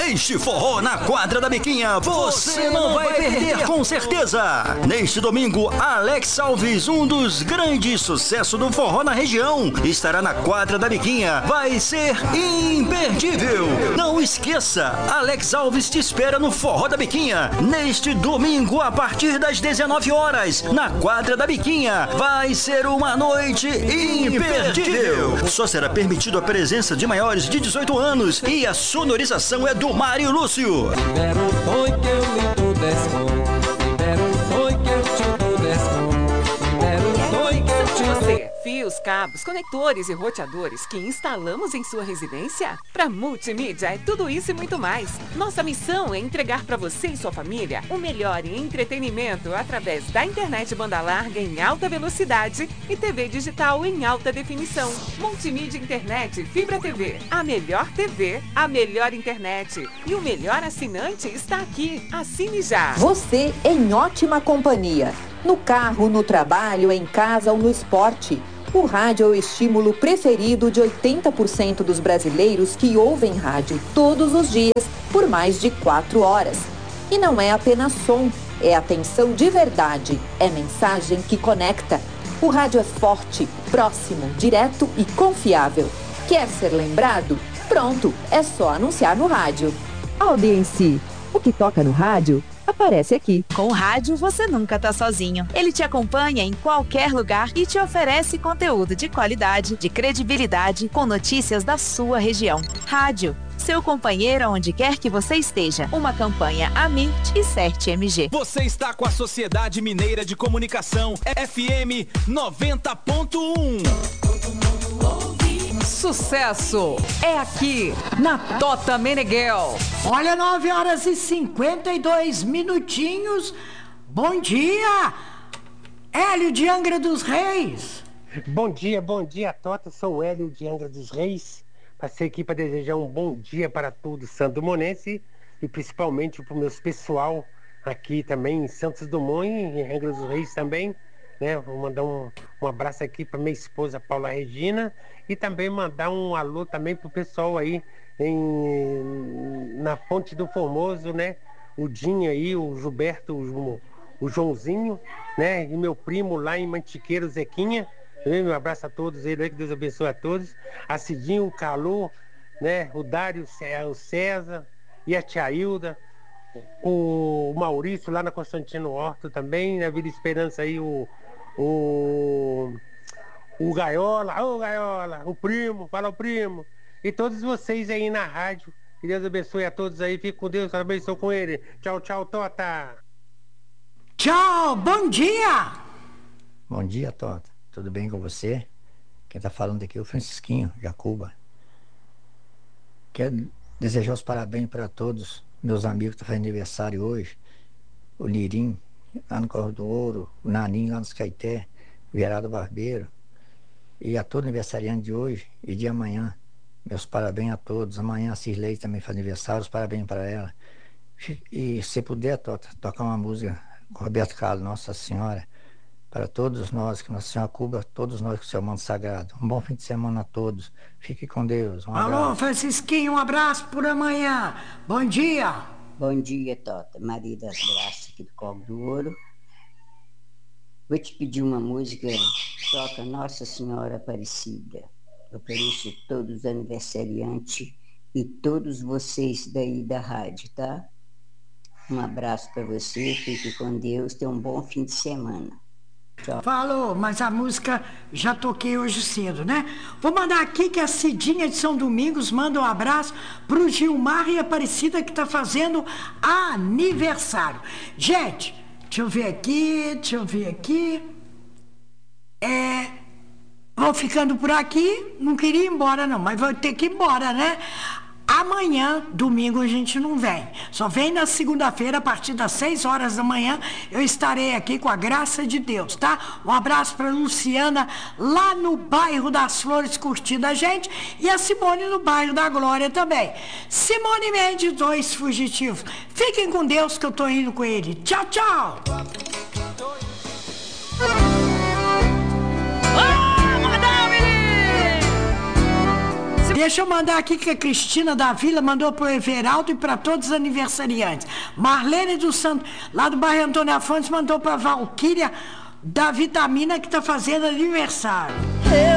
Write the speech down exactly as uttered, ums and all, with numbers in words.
Este forró na quadra da Biquinha você não vai perder, com certeza. Neste domingo, Alex Alves, um dos grandes sucessos do forró na região, estará na quadra da Biquinha. Vai ser imperdível. Não esqueça, Alex Alves te espera no Forró da Biquinha neste domingo a partir das dezenove horas, na quadra da Biquinha. Vai ser uma noite imperdível. Só será permitido a presença de maiores de dezoito anos e a sonorização é do Mário Lúcio. Libera o boi que eu lhe dou desconto. Libera o boi que eu te dou desconto. Libera o boi que eu te dou. Você, fios, cabos, conectores e roteadores que instalamos em sua residência? Para Multimídia é tudo isso e muito mais. Nossa missão é entregar para você e sua família o melhor em entretenimento através da internet banda larga em alta velocidade e T V digital em alta definição. Multimídia Internet Fibra T V. A melhor T V, a melhor internet. E o melhor assinante está aqui. Assine já. Você em ótima companhia. No carro, no trabalho, em casa ou no esporte. O rádio é o estímulo preferido de oitenta por cento dos brasileiros que ouvem rádio todos os dias por mais de quatro horas. E não é apenas som, é atenção de verdade, é mensagem que conecta. O rádio é forte, próximo, direto e confiável. Quer ser lembrado? Pronto, é só anunciar no rádio. Audiência, o que toca no rádio aparece aqui. Com o rádio, você nunca tá sozinho. Ele te acompanha em qualquer lugar e te oferece conteúdo de qualidade, de credibilidade, com notícias da sua região. Rádio, seu companheiro onde quer que você esteja. Uma campanha Amit e Cert M G. Você está com a Sociedade Mineira de Comunicação, F M noventa ponto um. Sucesso é aqui na Tota Meneghel. Olha, nove horas e cinquenta e dois minutinhos. Bom dia, Hélio de Angra dos Reis. Bom dia, bom dia, Tota. Sou o Hélio de Angra dos Reis. Passei aqui para desejar um bom dia para todo Santo Monense e principalmente para o meu pessoal aqui também em Santos Dumont e em Angra dos Reis também. Né? Vou mandar um, um abraço aqui para minha esposa Paula Regina e também mandar um alô também pro pessoal aí em, na Ponte do Formoso, né? O Dinho aí, o Gilberto, o, o Joãozinho, né? E meu primo lá em Mantiqueiro, Zequinha. Um abraço a todos eles aí, que Deus abençoe a todos. A Cidinho, o Calô, né? O Dário, o César e a Tia Hilda. O Maurício lá na Constantino Horto também, na Vila Esperança aí, o O, o Gaiola, ô Gaiola, o primo, fala o primo. E todos vocês aí na rádio. Que Deus abençoe a todos aí. Fique com Deus, abençoe com ele. Tchau, tchau, Tota. Tchau, bom dia. Bom dia, Tota. Tudo bem com você? Quem tá falando aqui é o Francisquinho, Jacuba. Quero desejar os parabéns para todos meus amigos que estão fazendo aniversário hoje. O Lirim, lá no Corro do Ouro, o Naninho lá nos Caeté, o Geraldo Barbeiro, e a todo aniversariante de hoje e de amanhã. Meus parabéns a todos. Amanhã a Cirlei também faz aniversário, os parabéns para ela. E se puder, Tota, tocar uma música com Roberto Carlos, Nossa Senhora, para todos nós, que Nossa Senhora cubra todos nós com o seu manto sagrado. Um bom fim de semana a todos. Fique com Deus. Um Alô, abraço. Francisquinho, um abraço por amanhã. Bom dia. Bom dia, Tota. Maria das Graças, aqui do Corvo do Ouro. Vou te pedir uma música, toca Nossa Senhora Aparecida. Eu ofereço todos os aniversariantes e todos vocês daí da rádio, tá? Um abraço para você, fique com Deus, tenha um bom fim de semana. Tchau. Falou, mas a música já toquei hoje cedo, né? Vou mandar aqui que a Cidinha de São Domingos manda um abraço pro Gilmar e Aparecida que tá fazendo aniversário. Gente, deixa eu ver aqui, deixa eu ver aqui. É, vou ficando por aqui, não queria ir embora não, mas vou ter que ir embora, né? Amanhã, domingo, a gente não vem. Só vem na segunda-feira, a partir das seis horas da manhã, eu estarei aqui com a graça de Deus, tá? Um abraço para Luciana, lá no bairro das Flores, curtindo a gente. E a Simone no bairro da Glória também. Simone Mendes, dois fugitivos. Fiquem com Deus que eu tô indo com ele. Tchau, tchau! Deixa eu mandar aqui que a Cristina da Vila mandou pro Everaldo e para todos os aniversariantes. Marlene do Santo, lá do bairro Antônio Afonso, mandou pra Valquíria da Vitamina, que tá fazendo aniversário.